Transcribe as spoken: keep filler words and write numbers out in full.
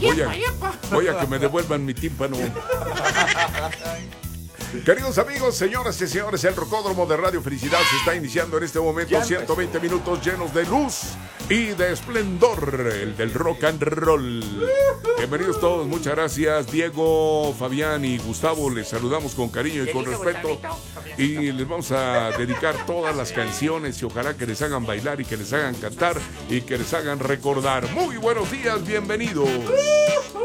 Voy a, voy a que me devuelvan mi tímpano. Queridos amigos, señoras y señores, el Rocódromo de Radio Felicidad se está iniciando en este momento. ciento veinte minutos llenos de luz y de esplendor, el del rock and roll. Bienvenidos todos, muchas gracias. Diego, Fabián y Gustavo, les saludamos con cariño y con respeto. Y les vamos a dedicar todas las canciones y ojalá que les hagan bailar y que les hagan cantar y que les hagan recordar. Muy buenos días, bienvenidos.